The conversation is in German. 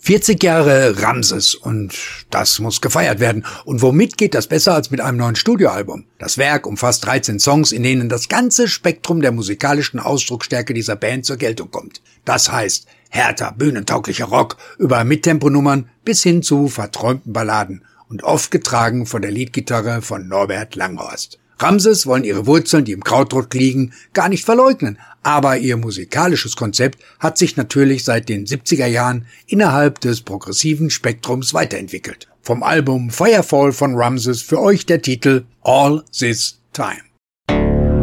40 Jahre Ramses und das muss gefeiert werden. Und womit geht das besser als mit einem neuen Studioalbum? Das Werk umfasst 13 Songs, in denen das ganze Spektrum der musikalischen Ausdrucksstärke dieser Band zur Geltung kommt. Das heißt, härter, bühnentauglicher Rock über Mittemponummern bis hin zu verträumten Balladen und oft getragen von der Leadgitarre von Norbert Langhorst. Ramses wollen ihre Wurzeln, die im Krautrock liegen, gar nicht verleugnen, aber ihr musikalisches Konzept hat sich natürlich seit den 70er Jahren innerhalb des progressiven Spektrums weiterentwickelt. Vom Album Firefall von Ramses für euch der Titel All This Time.